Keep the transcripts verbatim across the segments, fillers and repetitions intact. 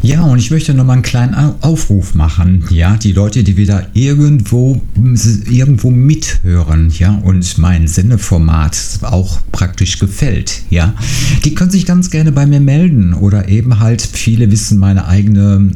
Ja, und ich möchte noch mal einen kleinen Aufruf machen. Ja, die Leute, die wieder irgendwo, irgendwo mithören, ja, und mein Sendeformat auch praktisch gefällt, ja, die können sich ganz gerne bei mir melden oder eben halt, viele wissen, meine eigene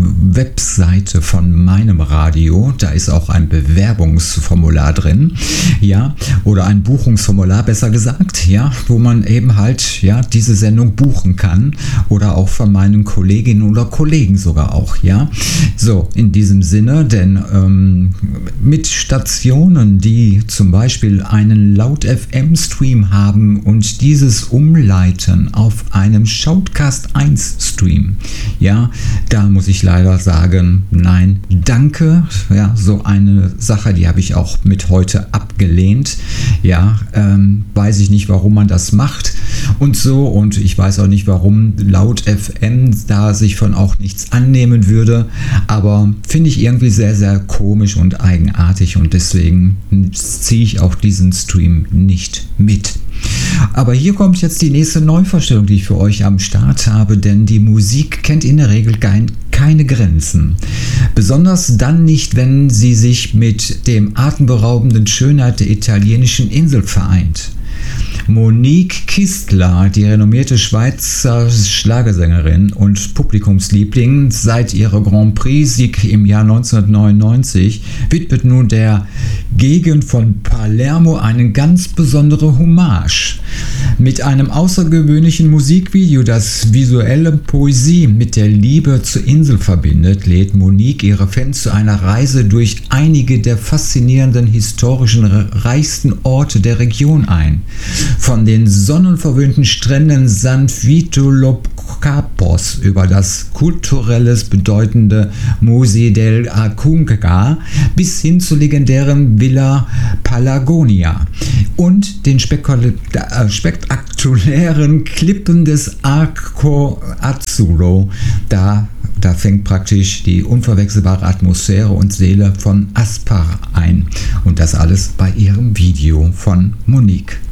Webseite von meinem Radio, da ist auch ein Bewerbungsformular drin, ja, oder ein Buchungsformular, besser gesagt, ja, wo man eben halt, ja, diese Sendung buchen kann oder auch von meinen Kolleginnen oder Kollegen sogar auch, ja. So, in diesem Sinne, denn ähm, mit Stationen, die zum Beispiel einen Laut-F M-Stream haben und dieses umleiten auf einem Shoutcast eins Stream, ja, da muss ich leider sagen, nein, danke. Ja, so eine Sache, die habe ich auch mit heute abgelehnt. Ja, ähm, weiß ich nicht, warum man das macht und so, und ich weiß auch nicht, warum Laut-F M da sich von auch nichts annehmen würde, aber finde ich irgendwie sehr, sehr komisch und eigenartig, und deswegen ziehe ich auch diesen Stream nicht mit. Aber hier kommt jetzt die nächste Neuvorstellung, die ich für euch am Start habe, denn die Musik kennt in der Regel kein, keine Grenzen. Besonders dann nicht, wenn sie sich mit dem atemberaubenden Schönheit der italienischen Insel vereint. Monique Kistler, die renommierte Schweizer Schlagersängerin und Publikumsliebling seit ihrer Grand Prix-Sieg im Jahr neunzehnhundertneunundneunzig, widmet nun der Gegend von Palermo eine ganz besondere Hommage. Mit einem außergewöhnlichen Musikvideo, das visuelle Poesie mit der Liebe zur Insel verbindet, lädt Monique ihre Fans zu einer Reise durch einige der faszinierenden historischen reichsten Orte der Region ein. Von den sonnenverwöhnten Stränden San Vito lo Capos über das kulturelles bedeutende Museo del Acunca bis hin zur legendären Villa Palagonia und den spektakulären Klippen des Arco Azzurro. Da Da fängt praktisch die unverwechselbare Atmosphäre und Seele von Aspar ein. Und das alles bei ihrem Video von Monique.